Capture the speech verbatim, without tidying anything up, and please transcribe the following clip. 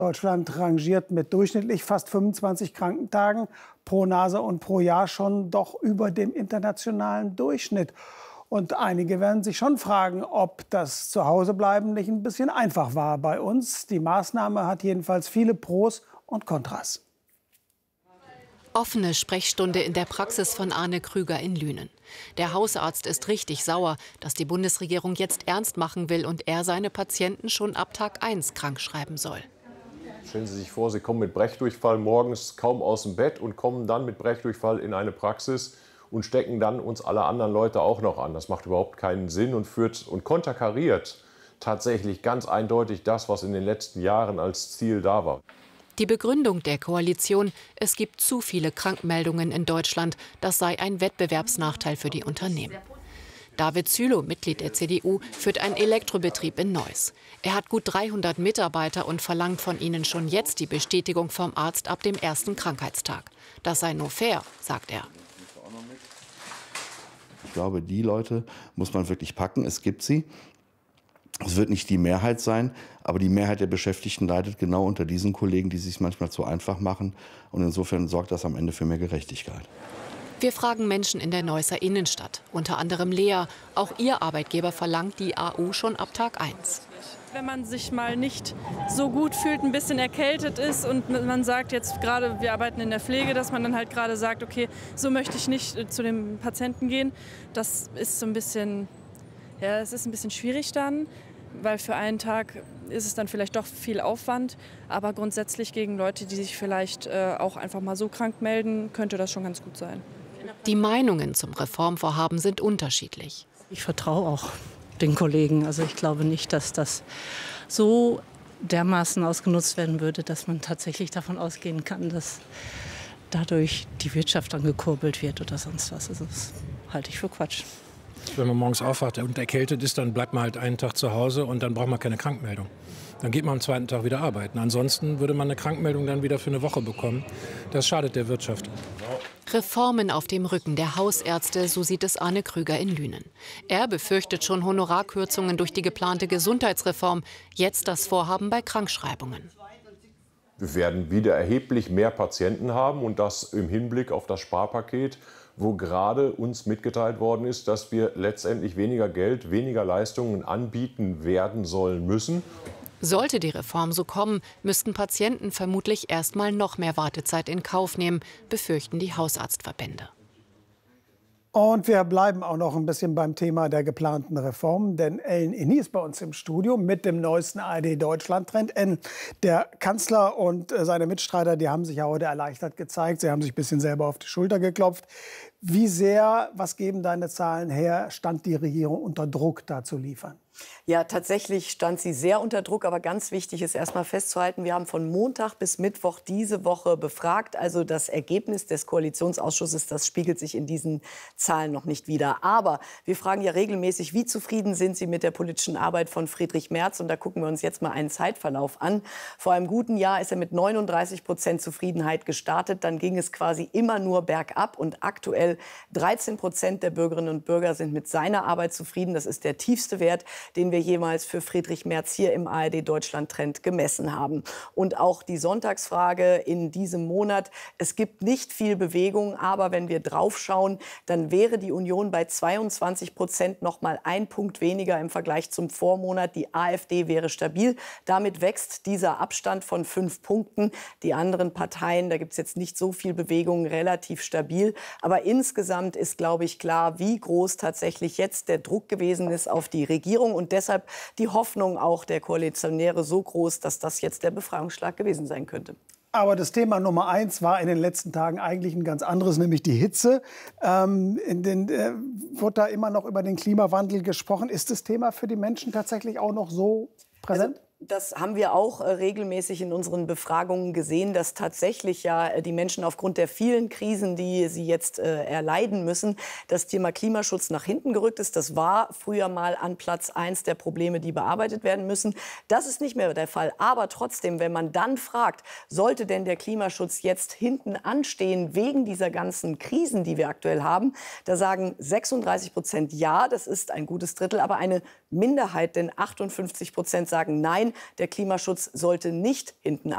Deutschland rangiert mit durchschnittlich fast fünfundzwanzig Krankentagen pro Nase und pro Jahr schon doch über dem internationalen Durchschnitt. Und einige werden sich schon fragen, ob das Zuhausebleiben nicht ein bisschen einfach war bei uns. Die Maßnahme hat jedenfalls viele Pros und Kontras. Offene Sprechstunde in der Praxis von Arne Krüger in Lünen. Der Hausarzt ist richtig sauer, dass die Bundesregierung jetzt ernst machen will und er seine Patienten schon ab Tag eins krankschreiben soll. Stellen Sie sich vor, Sie kommen mit Brechdurchfall morgens kaum aus dem Bett und kommen dann mit Brechdurchfall in eine Praxis und stecken dann uns alle anderen Leute auch noch an. Das macht überhaupt keinen Sinn und führt und konterkariert tatsächlich ganz eindeutig das, was in den letzten Jahren als Ziel da war. Die Begründung der Koalition: Es gibt zu viele Krankmeldungen in Deutschland. Das sei ein Wettbewerbsnachteil für die Unternehmen. David Zülow, Mitglied der C D U, führt einen Elektrobetrieb in Neuss. Er hat gut dreihundert Mitarbeiter und verlangt von ihnen schon jetzt die Bestätigung vom Arzt ab dem ersten Krankheitstag. Das sei nur fair, sagt er. Ich glaube, die Leute muss man wirklich packen. Es gibt sie. Es wird nicht die Mehrheit sein, aber die Mehrheit der Beschäftigten leidet genau unter diesen Kollegen, die es sich manchmal zu einfach machen. Und insofern sorgt das am Ende für mehr Gerechtigkeit. Wir fragen Menschen in der Neusser Innenstadt, unter anderem Lea. Auch ihr Arbeitgeber verlangt die A U schon ab Tag eins. Wenn man sich mal nicht so gut fühlt, ein bisschen erkältet ist und man sagt jetzt gerade, wir arbeiten in der Pflege, dass man dann halt gerade sagt, okay, so möchte ich nicht zu dem Patienten gehen. Das ist so ein bisschen, ja, es ist ein bisschen schwierig dann, weil für einen Tag ist es dann vielleicht doch viel Aufwand. Aber grundsätzlich gegen Leute, die sich vielleicht äh, auch einfach mal so krank melden, könnte das schon ganz gut sein. Die Meinungen zum Reformvorhaben sind unterschiedlich. Ich vertraue auch den Kollegen. Also ich glaube nicht, dass das so dermaßen ausgenutzt werden würde, dass man tatsächlich davon ausgehen kann, dass dadurch die Wirtschaft angekurbelt wird oder sonst was. Also das halte ich für Quatsch. Wenn man morgens aufwacht und erkältet ist, dann bleibt man halt einen Tag zu Hause und dann braucht man keine Krankmeldung. Dann geht man am zweiten Tag wieder arbeiten. Ansonsten würde man eine Krankmeldung dann wieder für eine Woche bekommen. Das schadet der Wirtschaft. Reformen auf dem Rücken der Hausärzte, so sieht es Arne Krüger in Lünen. Er befürchtet schon Honorarkürzungen durch die geplante Gesundheitsreform. Jetzt das Vorhaben bei Krankschreibungen. Wir werden wieder erheblich mehr Patienten haben und das im Hinblick auf das Sparpaket, wo gerade uns mitgeteilt worden ist, dass wir letztendlich weniger Geld, weniger Leistungen anbieten werden sollen müssen. Sollte die Reform so kommen, müssten Patienten vermutlich erst mal noch mehr Wartezeit in Kauf nehmen, befürchten die Hausarztverbände. Und wir bleiben auch noch ein bisschen beim Thema der geplanten Reform, denn Ellen Inni ist bei uns im Studio mit dem neuesten A R D-Deutschland-Trend. Ellen, der Kanzler und seine Mitstreiter, die haben sich ja heute erleichtert gezeigt. Sie haben sich ein bisschen selber auf die Schulter geklopft. Wie sehr, was geben deine Zahlen her, stand die Regierung unter Druck, da zu liefern? Ja, tatsächlich stand sie sehr unter Druck. Aber ganz wichtig ist erst mal festzuhalten, wir haben von Montag bis Mittwoch diese Woche befragt. Also das Ergebnis des Koalitionsausschusses, das spiegelt sich in diesen Zahlen noch nicht wider. Aber wir fragen ja regelmäßig, wie zufrieden sind Sie mit der politischen Arbeit von Friedrich Merz? Und da gucken wir uns jetzt mal einen Zeitverlauf an. Vor einem guten Jahr ist er mit neununddreißig Prozent Zufriedenheit gestartet. Dann ging es quasi immer nur bergab. Und aktuell dreizehn Prozent der Bürgerinnen und Bürger sind mit seiner Arbeit zufrieden. Das ist der tiefste Wert, den wir jemals für Friedrich Merz hier im A R D-Deutschland-Trend gemessen haben. Und auch die Sonntagsfrage in diesem Monat. Es gibt nicht viel Bewegung, aber wenn wir draufschauen, dann wäre die Union bei zweiundzwanzig Prozent noch mal ein Punkt weniger im Vergleich zum Vormonat. Die AfD wäre stabil. Damit wächst dieser Abstand von fünf Punkten. Die anderen Parteien, da gibt es jetzt nicht so viel Bewegung, relativ stabil. Aber insgesamt ist, glaube ich, klar, wie groß tatsächlich jetzt der Druck gewesen ist auf die Regierung. Und deshalb die Hoffnung auch der Koalitionäre so groß, dass das jetzt der Befreiungsschlag gewesen sein könnte. Aber das Thema Nummer eins war in den letzten Tagen eigentlich ein ganz anderes, nämlich die Hitze. Ähm, in den, äh, wird da immer noch über den Klimawandel gesprochen. Ist das Thema für die Menschen tatsächlich auch noch so präsent? Also das haben wir auch äh, regelmäßig in unseren Befragungen gesehen, dass tatsächlich ja äh, die Menschen aufgrund der vielen Krisen, die sie jetzt äh, erleiden müssen, das Thema Klimaschutz nach hinten gerückt ist. Das war früher mal an Platz eins der Probleme, die bearbeitet werden müssen. Das ist nicht mehr der Fall. Aber trotzdem, wenn man dann fragt, sollte denn der Klimaschutz jetzt hinten anstehen wegen dieser ganzen Krisen, die wir aktuell haben, da sagen sechsunddreißig Prozent ja, das ist ein gutes Drittel, aber eine Minderheit, denn achtundfünfzig Prozent sagen nein, der Klimaschutz sollte nicht hinten